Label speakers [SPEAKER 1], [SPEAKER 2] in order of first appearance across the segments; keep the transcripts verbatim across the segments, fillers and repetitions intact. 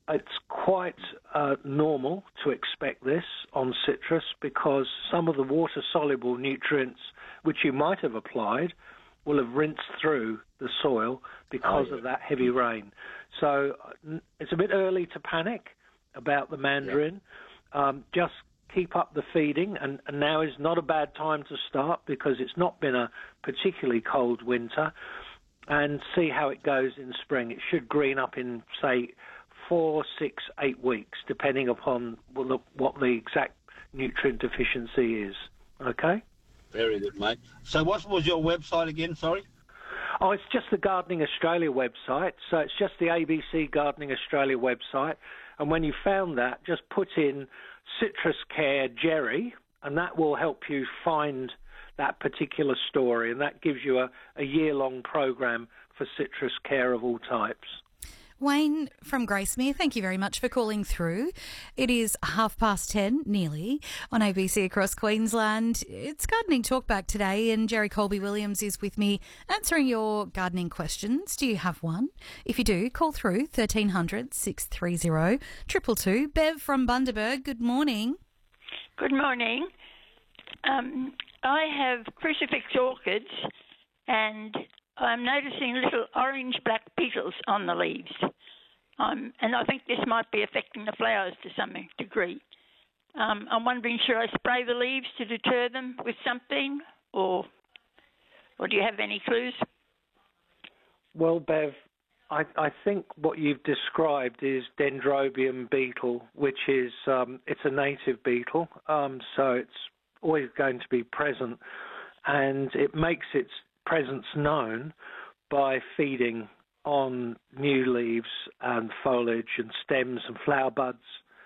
[SPEAKER 1] it's quite uh, normal to expect this on citrus because some of the water-soluble nutrients which you might have applied will have rinsed through the soil because oh, yeah. of that heavy rain. So it's a bit early to panic about the mandarin. Yeah. Um, just keep up the feeding, and, and now is not a bad time to start because it's not been a particularly cold winter, and see how it goes in spring. It should green up in, say, four, six, eight weeks, depending upon what the exact nutrient deficiency is. Okay?
[SPEAKER 2] Very good, mate. So what was your website again, sorry?
[SPEAKER 1] Oh, it's just the Gardening Australia website. So it's just the A B C Gardening Australia website. And when you found that, just put in Citrus Care Jerry, and that will help you find that particular story. And that gives you a, a year-long program for citrus care of all types.
[SPEAKER 3] Wayne from Gracemere, thank you very much for calling through. It is half past ten, nearly, on A B C across Queensland. It's Gardening Talkback today, and Jerry Colby-Williams is with me answering your gardening questions. Do you have one? If you do, call through thirteen hundred, six three zero, two two two. Bev from Bundaberg, good morning.
[SPEAKER 4] Good morning. Um, I have crucifix orchids, and I'm noticing little orange-black petals on the leaves, um, and I think this might be affecting the flowers to some degree. Um, I'm wondering, should I spray the leaves to deter them with something, or or do you have any clues?
[SPEAKER 1] Well, Bev, I, I think what you've described is Dendrobium beetle, which is um, it's a native beetle, um, so it's always going to be present, and it makes its presence known by feeding on new leaves and foliage and stems and flower buds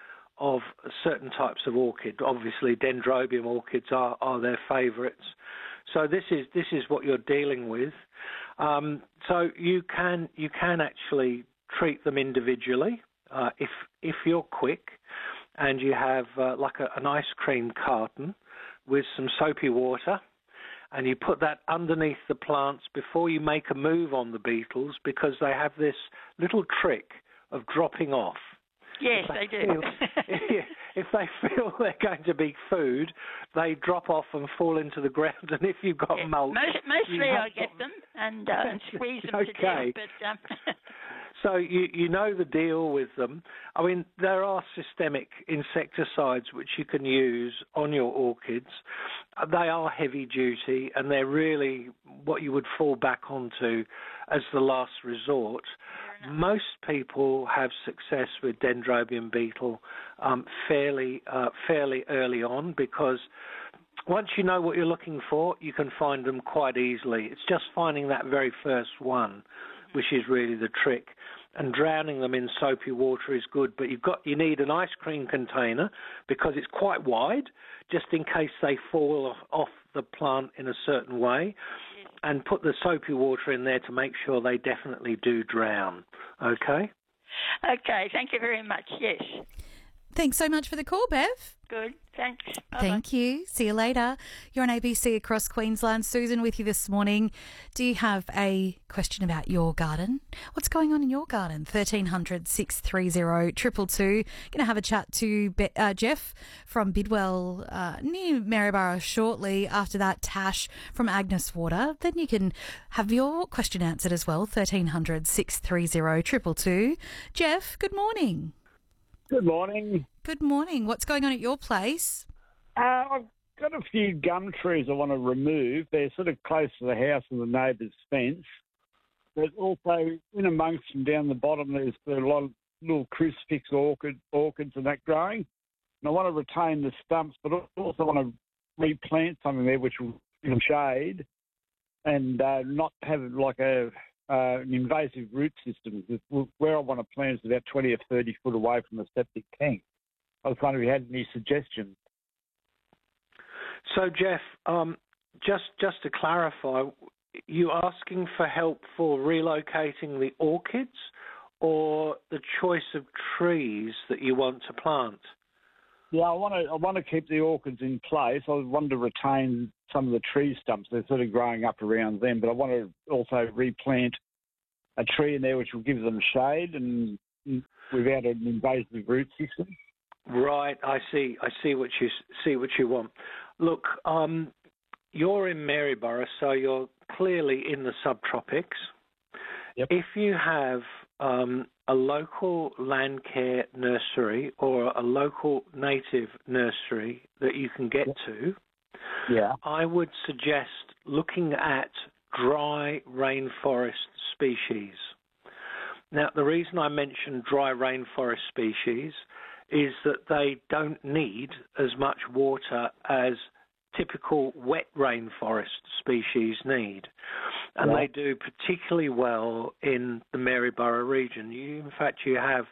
[SPEAKER 1] of certain types of orchid. Obviously, Dendrobium orchids are, are their favourites. So this is this is what you're dealing with. Um, so you can you can actually treat them individually uh, if if you're quick, and you have uh, like a, an ice cream carton with some soapy water, and you put that underneath the plants before you make a move on the beetles, because they have this little trick of dropping off.
[SPEAKER 4] Yes, they, they do.
[SPEAKER 1] Feel, if, if they feel they're going to be food, they drop off and fall into the ground. And if you've got
[SPEAKER 4] yeah,
[SPEAKER 1] mulch...
[SPEAKER 4] Most, mostly I get
[SPEAKER 1] got...
[SPEAKER 4] them and, uh, and squeeze them
[SPEAKER 1] okay.
[SPEAKER 4] to death. But, um...
[SPEAKER 1] So you, you know the deal with them. I mean, there are systemic insecticides which you can use on your orchids. They are heavy duty, and they're really what you would fall back onto as the last resort. Most people have success with Dendrobium beetle um, fairly uh, fairly early on, because once you know what you're looking for, you can find them quite easily. It's just finding that very first one, which is really the trick. And drowning them in soapy water is good, but you've got you need an ice cream container, because it's quite wide, just in case they fall off, off the plant in a certain way, and put the soapy water in there to make sure they definitely do drown. Okay?
[SPEAKER 4] Okay, thank you very much, yes.
[SPEAKER 3] Thanks so much for the call, Bev.
[SPEAKER 4] Good, thanks. Bye-bye.
[SPEAKER 3] Thank you. See you later. You're on A B C across Queensland. Susan with you this morning. Do you have a question about your garden? What's going on in your garden? thirteen hundred, six three zero, two two two. Going to have a chat to Be- uh, Jeff from Bidwell uh, near Maryborough shortly. After that, Tash from Agnes Water. Then you can have your question answered as well. thirteen hundred, six three zero, two two two. Jeff, good morning.
[SPEAKER 5] Good morning.
[SPEAKER 3] Good morning. What's going on at your place?
[SPEAKER 5] Uh, I've got a few gum trees I want to remove. They're sort of close to the house and the neighbour's fence. But also, in amongst them down the bottom, there's a lot of little crucifix orchid, orchids and that growing. And I want to retain the stumps, but I also want to replant something there which will give them shade and uh, not have like a... Uh, an invasive root system. Where I want to plant is about twenty or thirty foot away from the septic tank. I was wondering if you had any suggestions.
[SPEAKER 1] So, Jeff, um, just just to clarify, you asking for help for relocating the orchids, or the choice of trees that you want to plant?
[SPEAKER 5] Yeah, I want to. I want to keep the orchids in place. I want to retain some of the tree stumps. They're sort of growing up around them, but I want to also replant a tree in there which will give them shade and without an invasive root system.
[SPEAKER 1] Right, I see. I see what you see what you want. Look, um, you're in Maryborough, so you're clearly in the subtropics.
[SPEAKER 5] Yep.
[SPEAKER 1] If you have um, a local land care nursery or a local native nursery that you can get
[SPEAKER 5] Yep.
[SPEAKER 1] to,
[SPEAKER 5] Yeah.
[SPEAKER 1] I would suggest looking at dry rainforest species. Now, the reason I mention dry rainforest species is that they don't need as much water as typical wet rainforest species need. And
[SPEAKER 5] Right.
[SPEAKER 1] they do particularly well in the Maryborough region. You, in fact, you have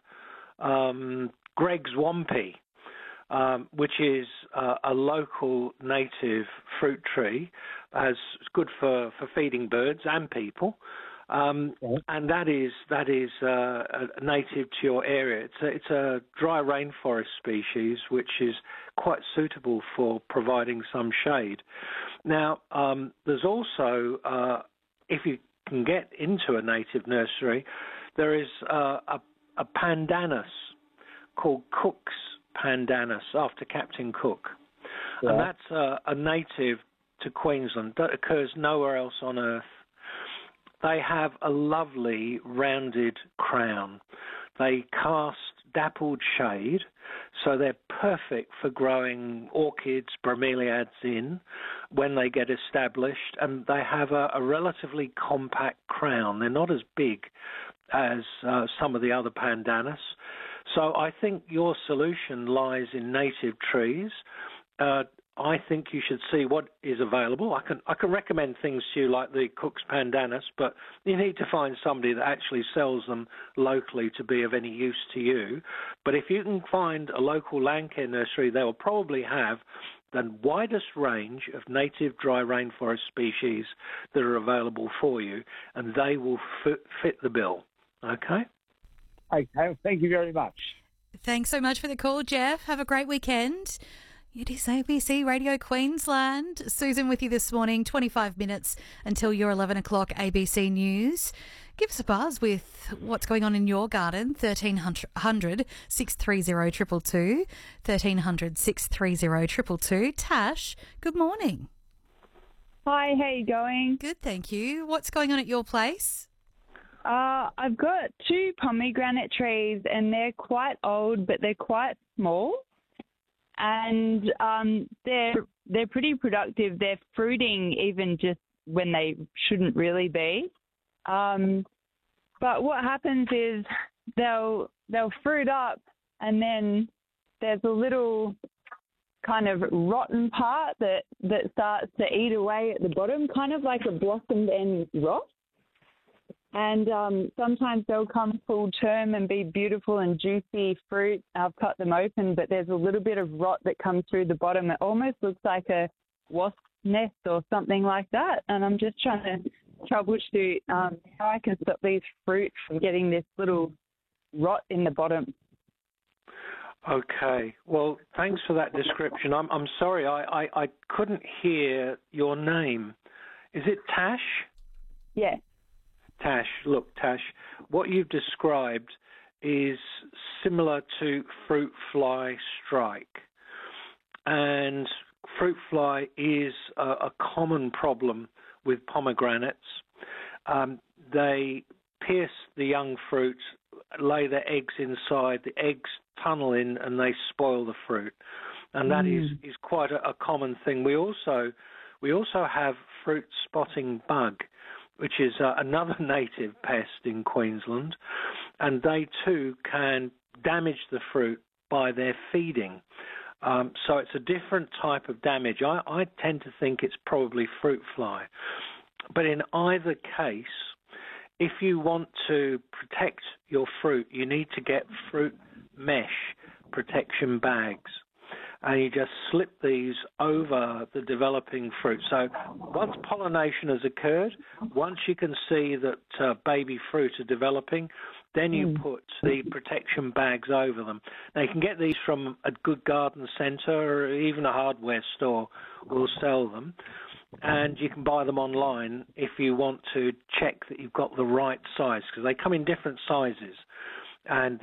[SPEAKER 1] um, Greg's Wampy, um, which is uh, a local native fruit tree, as it's good for, for feeding birds and people. Um,
[SPEAKER 5] Okay.
[SPEAKER 1] and that is that is uh, a native to your area. It's a, it's a dry rainforest species which is quite suitable for providing some shade. Now, um, there's also, uh, if you can get into a native nursery, there is uh, a, a pandanus called Cook's pandanus after Captain Cook,
[SPEAKER 5] Yeah.
[SPEAKER 1] and that's uh, a native to Queensland that occurs nowhere else on Earth. They have a lovely rounded crown. They cast dappled shade, so they're perfect for growing orchids, bromeliads in when they get established, and they have a, a relatively compact crown. They're not as big as uh, some of the other pandanus. So I think your solution lies in native trees. Uh, I think you should see what is available. I can I can recommend things to you like the Cook's pandanus, but you need to find somebody that actually sells them locally to be of any use to you. But if you can find a local land care nursery, they will probably have the widest range of native dry rainforest species that are available for you, and they will fit, fit the bill. Okay?
[SPEAKER 5] Okay, thank you very much.
[SPEAKER 3] Thanks so much for the call, Jeff. Have a great weekend. It is A B C Radio Queensland. Susan with you this morning, twenty-five minutes until your eleven o'clock A B C News. Give us a buzz with what's going on in your garden, thirteen hundred, six three zero, two two two, thirteen hundred, six three zero, two two two. Tash, good morning.
[SPEAKER 6] Hi, how you going?
[SPEAKER 3] Good, thank you. What's going on at your place?
[SPEAKER 6] Uh, I've got two pomegranate trees and they're quite old, but they're quite small. And um, they're they're pretty productive. They're fruiting even just when they shouldn't really be. Um, but what happens is they'll they'll fruit up, and then there's a little kind of rotten part that, that starts to eat away at the bottom, kind of like a blossomed end rot. And um, sometimes they'll come full term and be beautiful and juicy fruit. I've cut them open, but there's a little bit of rot that comes through the bottom. It almost looks like a wasp nest or something like that. And I'm just trying to troubleshoot um, how I can stop these fruit from getting this little rot in the bottom.
[SPEAKER 1] Okay. Well, thanks for that description. I'm I'm sorry, I, I, I couldn't hear your name. Is it Tash?
[SPEAKER 6] Yeah.
[SPEAKER 1] Tash, look, Tash, what you've described is similar to fruit fly strike. And fruit fly is a, a common problem with pomegranates. Um, they pierce the young fruit, lay their eggs inside, the eggs tunnel in and they spoil the fruit. And that mm. is, is quite a, a common thing. We also, we also have fruit spotting bug, which is uh, another native pest in Queensland, and they too can damage the fruit by their feeding. Um, so it's a different type of damage. I, I tend to think it's probably fruit fly. But in either case, if you want to protect your fruit, you need to get fruit mesh protection bags. And you just slip these over the developing fruit. So once pollination has occurred, once you can see that uh, baby fruit are developing, then you mm. put the protection bags over them. Now, you can get these from a good garden centre or even a hardware store will sell them. And you can buy them online if you want to check that you've got the right size, because they come in different sizes. And